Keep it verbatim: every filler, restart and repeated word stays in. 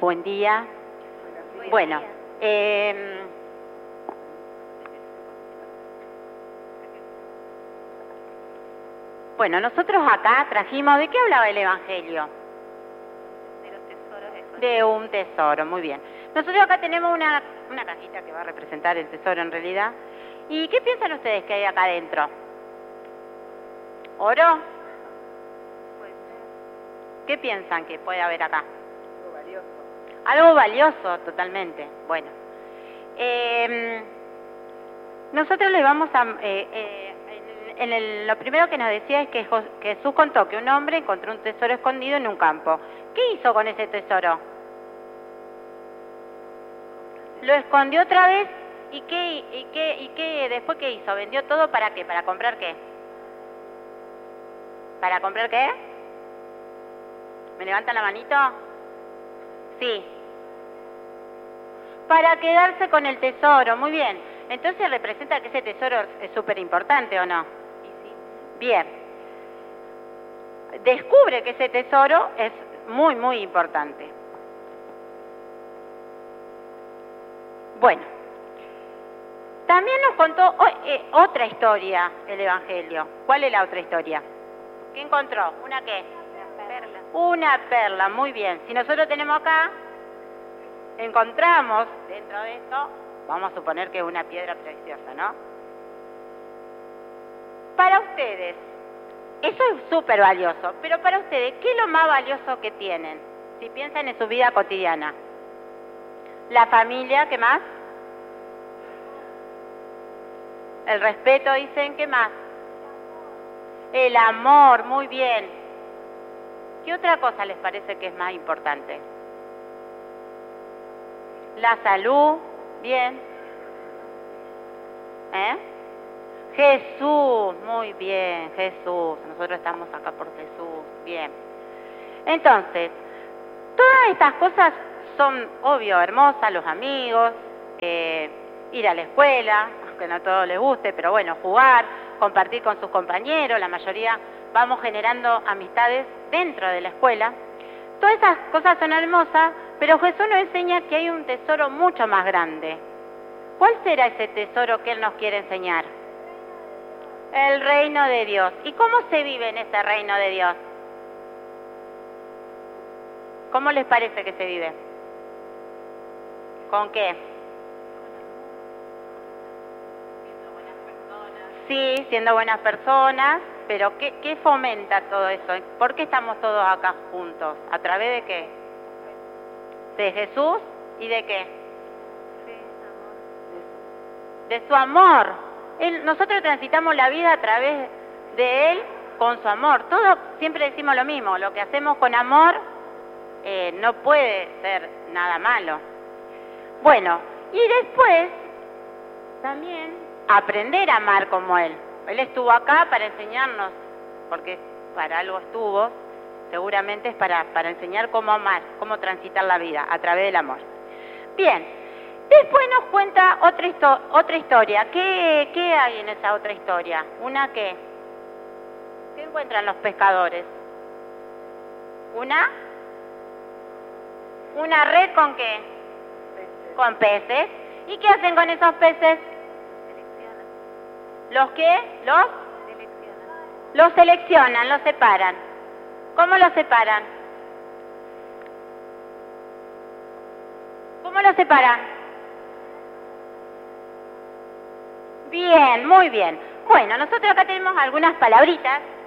buen día. Bueno, eh, bueno, nosotros acá trajimos, ¿de qué hablaba el Evangelio? De los tesoros escondidos. De un tesoro, muy bien. Nosotros acá tenemos una, una cajita que va a representar el tesoro en realidad. ¿Y qué piensan ustedes que hay acá adentro? ¿Oro? Puede ser. ¿Qué piensan que puede haber acá? Algo valioso. Algo valioso, totalmente. Bueno, eh, nosotros le vamos a... Eh, eh, en, en el, lo primero que nos decía es que, Jos, que Jesús contó que un hombre encontró un tesoro escondido en un campo. ¿Qué hizo con ese tesoro? Lo escondió otra vez y qué, y qué, y qué, después qué hizo, vendió todo para qué, para comprar qué, para comprar qué, ¿me levantan la manito? Sí, para quedarse con el tesoro, muy bien. Entonces representa que ese tesoro es súper importante, ¿o no? Bien, descubre que ese tesoro es muy, muy importante. Bueno, también nos contó oh, eh, otra historia el Evangelio. ¿Cuál es la otra historia? ¿Qué encontró? ¿Una qué? Una perla. Una perla, muy bien. Si nosotros tenemos acá, encontramos dentro de esto, vamos a suponer que es una piedra preciosa, ¿no? Para ustedes, eso es súper valioso, pero para ustedes, ¿qué es lo más valioso que tienen? Si piensan en su vida cotidiana. La familia, ¿qué más? El respeto, dicen, ¿qué más? El amor, muy bien. ¿Qué otra cosa les parece que es más importante? La salud, bien. ¿Eh? Jesús, muy bien, Jesús. Nosotros estamos acá por Jesús, bien. Entonces, todas estas cosas son, obvio, hermosas, los amigos, eh, ir a la escuela, aunque no a todos les guste, pero bueno, jugar, compartir con sus compañeros, la mayoría vamos generando amistades dentro de la escuela. Todas esas cosas son hermosas, pero Jesús nos enseña que hay un tesoro mucho más grande. ¿Cuál será ese tesoro que Él nos quiere enseñar? El reino de Dios. ¿Y cómo se vive en ese reino de Dios? ¿Cómo les parece que se vive? ¿Con qué? Sí, siendo buenas personas, pero ¿qué, qué fomenta todo eso? ¿Por qué estamos todos acá juntos? ¿A través de qué? ¿De Jesús y de qué? Sí, amor. De su amor. Él, nosotros transitamos la vida a través de Él con su amor. Todos siempre decimos lo mismo, lo que hacemos con amor eh, no puede ser nada malo. Bueno, y después también aprender a amar como Él. Él estuvo acá para enseñarnos, porque para algo estuvo, seguramente es para, para enseñar cómo amar, cómo transitar la vida a través del amor. Bien, después nos cuenta otra, histo otra historia. ¿Qué, ¿Qué hay en esa otra historia? ¿Una qué? ¿Qué encuentran los pescadores? ¿Una? ¿Una red con qué? Peces. Con peces. ¿Y qué hacen con esos peces? Selecciona. ¿Los qué? ¿Los? Selecciona. Los seleccionan, los separan. ¿Cómo los separan? ¿Cómo los separan? Bien, muy bien. Bueno, nosotros acá tenemos algunas palabritas